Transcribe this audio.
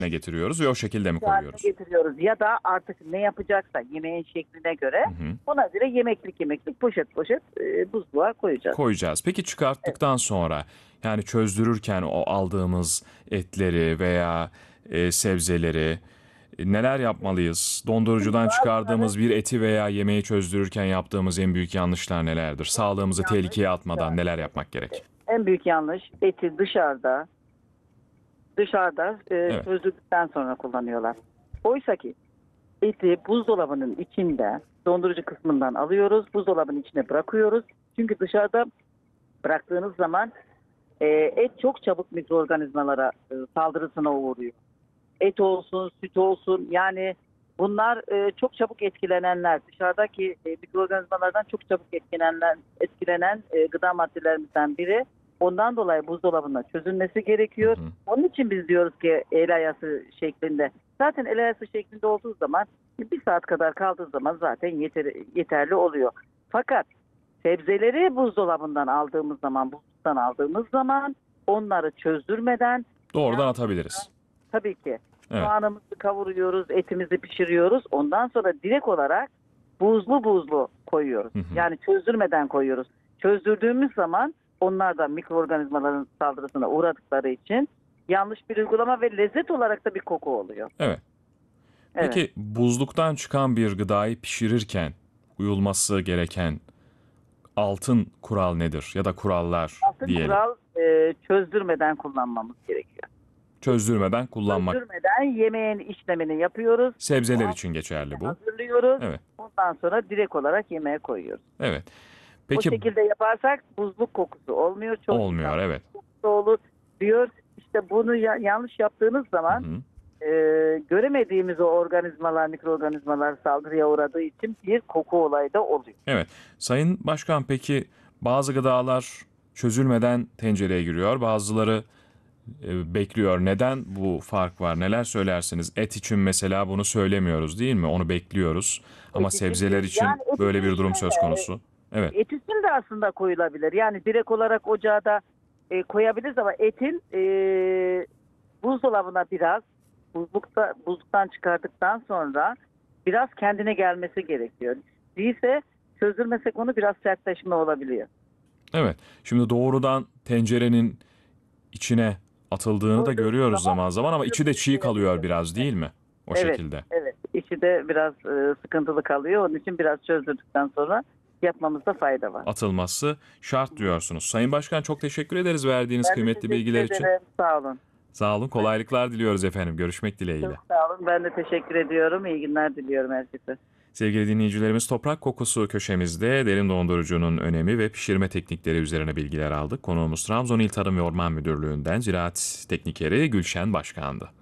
ne getiriyoruz ve o şekilde mi haline koyuyoruz? getiriyoruz. Ya da artık ne yapacaksa yemeğin şekline göre Hı hı. ona göre yemeklik poşet poşet buzluğa koyacağız. Koyacağız. Peki çıkarttıktan sonra yani çözdürürken o aldığımız etleri veya sebzeleri neler yapmalıyız? Şimdi Dondurucudan bazıları çıkardığımız bir eti veya yemeği çözdürürken yaptığımız en büyük yanlışlar nelerdir? Sağlığımızı yanlış tehlikeye atmadan neler dışarıda. yapmak gerek? En büyük yanlış eti dışarıda Evet. çözdükten sonra kullanıyorlar. Oysa ki eti buzdolabının içinde dondurucu kısmından alıyoruz. Buzdolabının içine bırakıyoruz. Çünkü dışarıda bıraktığınız zaman et çok çabuk mikroorganizmalara saldırısına uğruyor. Et olsun, süt olsun, yani bunlar çok çabuk etkilenenler. Dışarıdaki mikroorganizmalardan çok çabuk etkilenen gıda maddelerimizden biri. Ondan dolayı buzdolabında çözülmesi gerekiyor. Hı hı. Onun için biz diyoruz ki el ayası şeklinde. Zaten el ayası şeklinde olduğu zaman bir saat kadar kaldığı zaman zaten yeterli oluyor. Fakat sebzeleri buzdolabından aldığımız zaman, buzluktan aldığımız zaman onları çözdürmeden Doğrudan atabiliriz. tabii ki Evet. soğanımızı kavuruyoruz, etimizi pişiriyoruz. Ondan sonra direkt olarak buzlu koyuyoruz. Hı hı. Yani çözdürmeden koyuyoruz. Çözdürdüğümüz zaman onlar da mikroorganizmaların saldırısına uğradıkları için yanlış bir uygulama ve lezzet olarak da bir koku oluyor. Evet. Evet. Peki buzluktan çıkan bir gıdayı pişirirken uyulması gereken altın kural nedir? Ya da kurallar Altın diyelim. kural çözdürmeden kullanmamız gerekiyor. Çözdürmeden kullanmak. Çözdürmeden yemeğin işlemini yapıyoruz. Sebzeler için geçerli bu. Hazırlıyoruz. Evet. Ondan sonra direkt olarak yemeğe koyuyoruz. Evet. O Peki şekilde yaparsak buzluk kokusu olmuyor. Çok olmuyor, insan evet. kokusu olur diyor. İşte bunu yanlış yaptığınız zaman Hı hı. göremediğimiz o organizmalar, mikroorganizmalar saldırıya uğradığı için bir koku olayı da oluyor. Evet. Sayın Başkan, peki bazı gıdalar çözülmeden tencereye giriyor, bazıları bekliyor. Neden bu fark var? Neler söylersiniz? Et için mesela bunu söylemiyoruz değil mi? Onu bekliyoruz. Ama Et için sebzeler için yani et böyle için bir durum söz şöyle, konusu. Evet. et için de aslında koyulabilir. Yani direkt olarak ocağa da koyabiliriz ama etin buzdolabına biraz buzluktan çıkardıktan sonra biraz kendine gelmesi gerekiyor. Değilse çözülmesek onu biraz sertleşme olabiliyor. Evet. Şimdi doğrudan tencerenin içine atıldığını da Koyduğumuz görüyoruz zaman zaman zaman ama içi de çiğ kalıyor biraz değil mi? O evet, şekilde. evet. İçi de biraz sıkıntılı kalıyor. Onun için biraz çözdürdükten sonra yapmamızda fayda var. Atılması şart diyorsunuz. Sayın Başkan, çok teşekkür ederiz verdiğiniz Ben de kıymetli teşekkür bilgiler için. ederim. Sağ olun. Sağ olun. Kolaylıklar diliyoruz efendim. Görüşmek dileğiyle. Çok sağ olun. Ben de teşekkür ediyorum. İyi günler diliyorum herkese. Sevgili dinleyicilerimiz, Toprak Kokusu köşemizde derin dondurucunun önemi ve pişirme teknikleri üzerine bilgiler aldık. Konuğumuz Trabzon İl Tarım ve Orman Müdürlüğü'nden Ziraat Teknikeri Gülşen Başkan'dı.